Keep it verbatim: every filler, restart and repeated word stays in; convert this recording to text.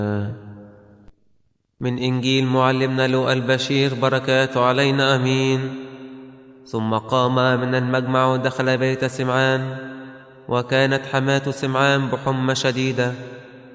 من إنجيل معلمنا لوقا البشير، بركاته علينا آمين. ثم قام من المجمع ودخل بيت سمعان، وكانت حماة سمعان بحمى شديدة،